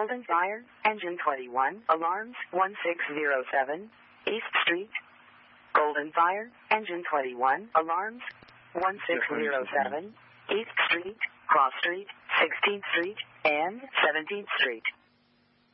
Golden Fire, Engine 21, alarms 1607, East Street. Golden Fire, Engine 21, alarms 1607, East Street, Cross Street, 16th Street, and 17th Street.